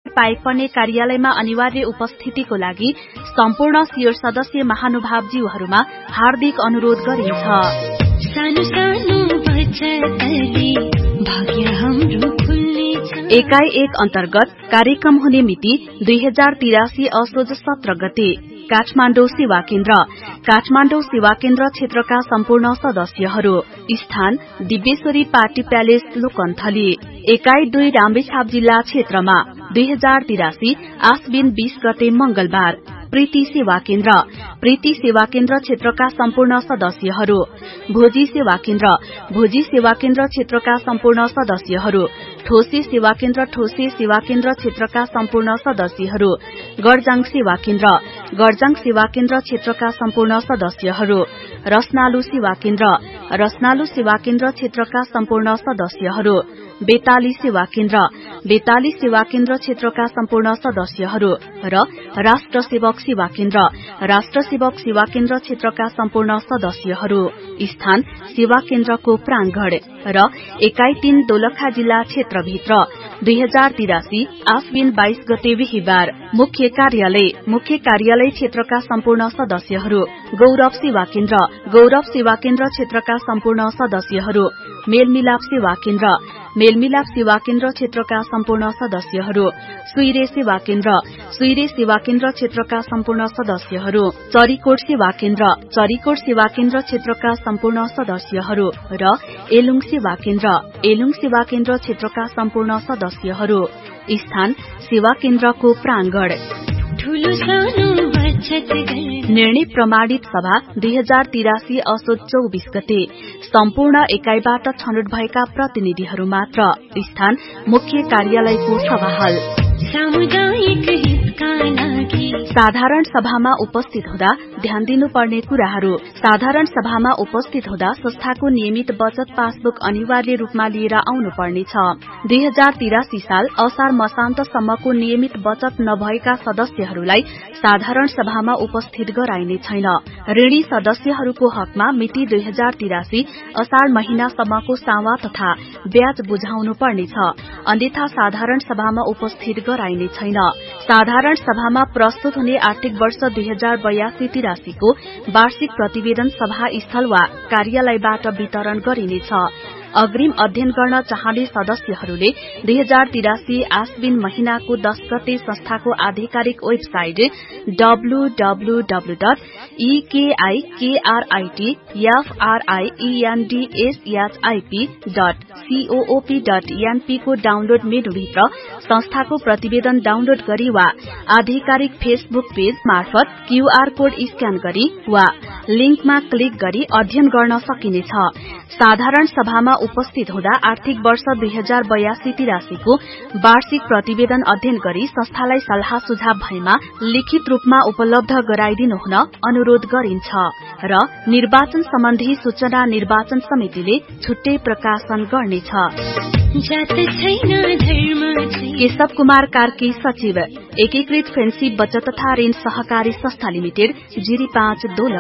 पाएक पर्ने कार्यालयमा अनिवार्य उपस्थितिको लागि सम्पूर्ण शिर सदस्य महानुभावज्यूहरूमा हार्दिक अनुरोध गरिन्छ। एकाइ 1 अन्तर्गत कार्यक्रम हुने मिति 2083 असोज 17 गते। काठमाडौँ सेवा केन्द्र। काठमाडौँ सेवा केन्द्र क्षेत्रका सम्पूर्ण सदस्यहरू। स्थान दिव्येश्वरी पार्टी प्यालेस लोकन्थली। एकाइ 2 रामेछाप जिल्ला क्षेत्रमा 2083 आश्विन 20 गते मंगलबार। प्रीति सेवा केन्द्र। प्रीति सेवा केन्द्र क्षेत्रका सम्पूर्ण सदस्यहरू। भोजी सेवा केन्द्र। भोजी सेवा केन्द्र क्षेत्रका सम्पूर्ण सदस्यहरू। ठोसे सेवा केन्द्र। ठोसे सेवा केन्द्र क्षेत्रका सम्पूर्ण सदस्यहरू। गरजाङ सेवा केन्द्र। गरजाङ सेवा केन्द्र क्षेत्रका सम्पूर्ण सदस्यहरू। रसनालु सेवा केन्द्र। रसनालु सेवा केन्द्र क्षेत्रका सम्पूर्ण सदस्यहरू। बेताली सेवा केन्द्र। बेताली सेवा केन्द्र क्षेत्रका सम्पूर्ण सदस्यहरू र राष्ट्र सेवक सेवा केन्द्र। राष्ट्र सेवक सेवा केन्द्र क्षेत्रका सम्पूर्ण सदस्यहरू। स्थान सेवा केन्द्रको प्रांगण र एकाइ 3 दोलखा जिल्ला क्षेत्रभित्र 2083 आश्विन 22 गते बिहीबार। मुख्य कार्यालय। मुख्य कार्यालय क्षेत्रका सम्पूर्ण सदस्यहरू। गौरव सेवा केन्द्र। गौरव सेवा केन्द्र क्षेत्रका सम्पूर्ण सदस्यहरू। मेलमिलाप सेवा केन्द्र। मेलमिलाप सेवा केन्द्र क्षेत्रका सम्पूर्ण सदस्यहरू। सुइरे सेवा केन्द्र। सुइरे सेवा केन्द्र क्षेत्रका सम्पूर्ण सदस्यहरू। चरीकोट सेवा केन्द्र। चरीकोट सेवा केन्द्र क्षेत्रका सम्पूर्ण सदस्यहरू र एलुङ सेवा केन्द्र। एलुङ सेवा केन्द्र क्षेत्रका सम्पूर्ण सदस्यहरू। स्थान सेवा केन्द्रको प्रांगण। निर्णय प्रमाणित सभा 2083 असोज 24 गते। सम्पूर्ण एकाइबाट छनौट भएका प्रतिनिधिहरू मात्र। स्थान मुख्य कार्यालयको सभाहाल। साधारण सभामा उपस्थित हुँदा ध्यान दिनुपर्ने कुराहरू। साधारण सभामा उपस्थित हुँदा संस्थाको नियमित बचत पासबुक अनिवार्य रूपमा लिएर आउनुपर्नेछ। 2083 साल असार मसान्तसम्मको नियमित बचत नभएका सदस्यहरूलाई साधारण सभामा उपस्थित गराइने छैन। ऋणी सदस्यहरूको हकमा मिति 2083 असार महिनासम्मको सावा तथा ब्याज बुझाउनु पर्नेछ। अन्यथा साधारण सभामा उपस्थित गराइने छैन। साधारण सभामा प्रस्तुत हुने आर्थिक वर्ष 2082-83 को वार्षिक प्रतिवेदन सभा स्थल वा कार्यालयबाट वितरण गरिनेछ। अग्रिम अध्ययन गर्न चाहने सदस्यहरूले 2083 आश्विन महिनाको 10 गते संस्थाको आधिकारिक वेबसाइट www.ekaikrindship.coop.np को डाउनलोड मेनुभित्र संस्थाको प्रतिवेदन डाउनलोड गरी वा आधिकारिक फेसबुक पेज मार्फत क्यूआर कोड स्क्यान गरी वा लिंकमा क्लिक गरी अध्ययन गर्न सकिनेछ। साधारण सभामा उपस्थित हुँदा आर्थिक वर्ष 2082-83 को वार्षिक प्रतिवेदन अध्ययन गरी संस्थालाई सल्लाह सुझाव भएमा लिखित रूपमा उपलब्ध गराइदिनु हुन अनुरोध गरिन्छ र निर्वाचन सम्बन्धी सूचना निर्वाचन समितिले छुट्टै प्रकाशन गर्नेछ। केशव कुमार कार्की सचिव एकीकृत फेन्सी बचत तथा ऋण सहकारी संस्था लिमिटेड जिरी 5 दोलखा।